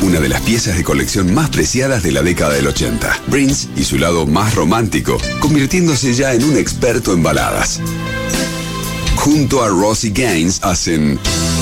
una de las piezas de colección más preciadas de la década del 80. Prince y su lado más romántico, convirtiéndose ya en un experto en baladas. Junto a Rosie Gaines hacen